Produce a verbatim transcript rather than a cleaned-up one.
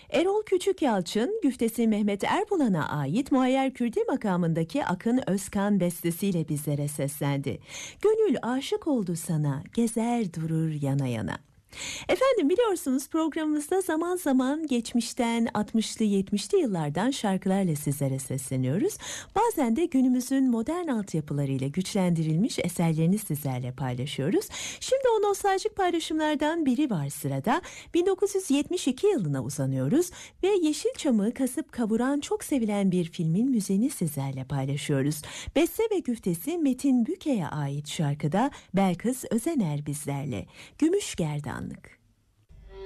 Erol Küçükyalçın, güftesi Mehmet Erbulan'a ait Muayyer Kürdi makamındaki Akın Özkan bestesiyle bizlere seslendi. Gönül aşık oldu sana, gezer durur yana yana. Efendim, biliyorsunuz programımızda zaman zaman geçmişten, altmışlı yetmişli yıllardan şarkılarla sizlere sesleniyoruz. Bazen de günümüzün modern altyapılarıyla güçlendirilmiş eserlerini sizlerle paylaşıyoruz. Şimdi o nostaljik paylaşımlardan biri var sırada. bin dokuz yüz yetmiş iki yılına uzanıyoruz ve Yeşilçam'ı kasıp kavuran çok sevilen bir filmin müziğini sizlerle paylaşıyoruz. Beste ve güftesi Metin Büke'ye ait şarkıda Belkıs Özener bizlerle. Gümüş Gerdanlık.